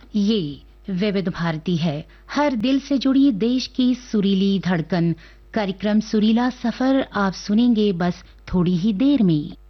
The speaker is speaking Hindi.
ये विविध भारती है, हर दिल से जुड़ी देश की सुरीली धड़कन। कार्यक्रम सुरीला सफर आप सुनेंगे बस थोड़ी ही देर में।